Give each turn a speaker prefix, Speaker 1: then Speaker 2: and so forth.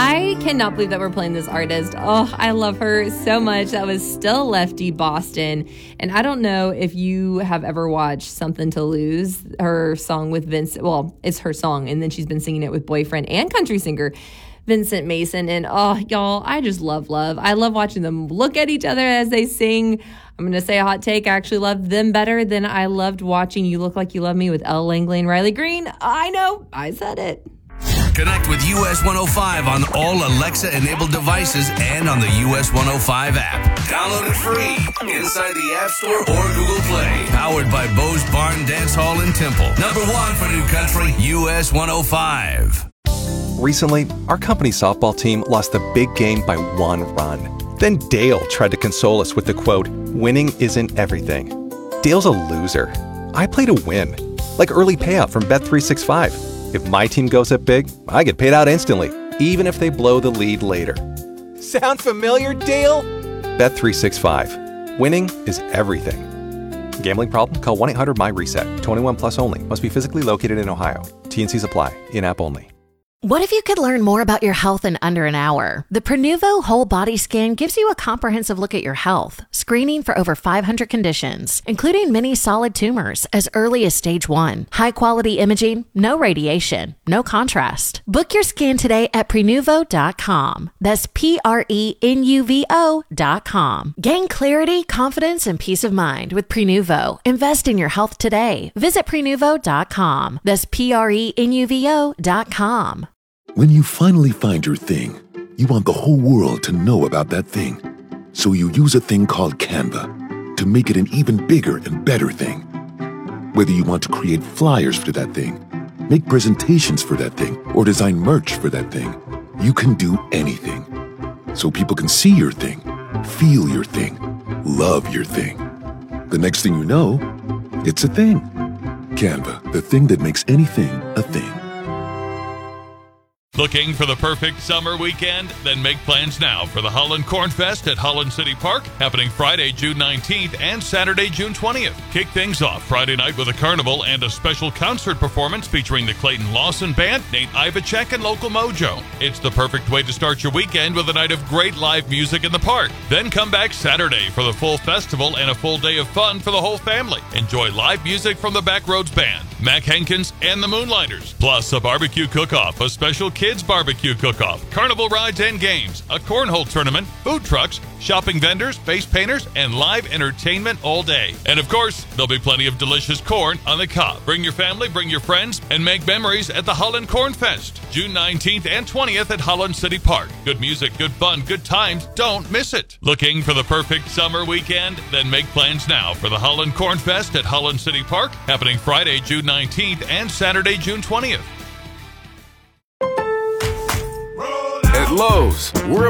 Speaker 1: I cannot believe that we're playing this artist. Oh, I love her so much. That was Still Lefty Boston. And I don't know if you have ever watched Something to Lose, her song with Vincent. Well, it's her song, and then she's been singing it with boyfriend and country singer Vincent Mason. And oh, y'all, I just love Love. I love watching them look at each other as they sing. I'm going to say a hot take. I actually love them better than I loved watching You Look Like You Love Me with Elle Langley and Riley Green. I know, I said it.
Speaker 2: Connect with US 105 on all Alexa-enabled devices and on the US 105 app. Download it free inside the App Store or Google Play. Powered by Bose Barn Dance Hall in Temple. Number one for New Country, US 105.
Speaker 3: Recently, our company softball team lost the big game by 1 run. Then Dale tried to console us with the quote, "Winning isn't everything." Dale's a loser. I play to win. Like early payout from Bet365. If my team goes up big, I get paid out instantly, even if they blow the lead later. Sound familiar, Dale? Bet365. Winning is everything. Gambling problem? Call 1-800-MY-RESET. 21 plus only. Must be physically located in Ohio. T&Cs apply. In-app only.
Speaker 4: What if you could learn more about your health in under an hour? The Prenuvo Whole Body Scan gives you a comprehensive look at your health, screening for over 500 conditions, including many solid tumors as early as stage 1. High-quality imaging, no radiation, no contrast. Book your scan today at Prenuvo.com. That's Prenuvo.com. Gain clarity, confidence, and peace of mind with Prenuvo. Invest in your health today. Visit Prenuvo.com. That's Prenuvo.com.
Speaker 5: When you finally find your thing, you want the whole world to know about that thing. So you use a thing called Canva to make it an even bigger and better thing. Whether you want to create flyers for that thing, make presentations for that thing, or design merch for that thing, you can do anything. So people can see your thing, feel your thing, love your thing. The next thing you know, it's a thing. Canva, the thing that makes anything a thing.
Speaker 6: Looking for the perfect summer weekend? Then make plans now for the Holland Corn Fest at Holland City Park, happening Friday, June 19th and Saturday, June 20th. Kick things off Friday night with a carnival and a special concert performance featuring the Clayton Lawson Band, Nate Ivacek, and Local Mojo. It's the perfect way to start your weekend with a night of great live music in the park. Then come back Saturday for the full festival and a full day of fun for the whole family. Enjoy live music from the Backroads Band, Mac Hankins, and the Moonlighters. Plus a barbecue cook-off, a special kids barbecue cook-off, carnival rides and games, a cornhole tournament, food trucks, shopping vendors, face painters, and live entertainment all day. And of course, there'll be plenty of delicious corn on the cob. Bring your family, bring your friends, and make memories at the Holland Corn Fest, June 19th and 20th at Holland City Park. Good music, good fun, good times. Don't miss it. Looking for the perfect summer weekend? Then make plans now for the Holland Corn Fest at Holland City Park, happening Friday, June 19th and Saturday, June 20th.
Speaker 7: At Lowe's, we're